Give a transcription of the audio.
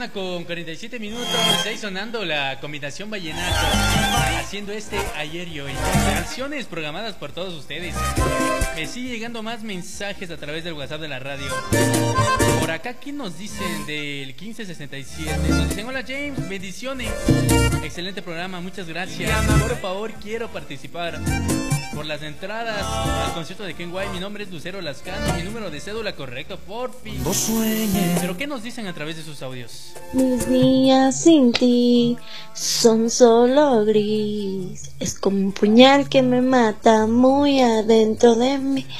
mañana con 47 minutos. Ahí sonando la combinación vallenato, haciendo ayer y hoy. Canciones programadas por todos ustedes. Me sigue llegando más mensajes a través del WhatsApp de la radio. Por acá, ¿qué nos dicen del 1567? Nos dicen: hola James, bendiciones. Excelente programa, muchas gracias. Por favor, quiero participar por las entradas al concierto de Ken White. Mi nombre es Lucero Lascano. Mi número de cédula correcto, por fin. Pero ¿qué nos dicen a través de sus audios? Mis días sin ti son solo gris. Es como un puñal que me mata muy adentro de mí.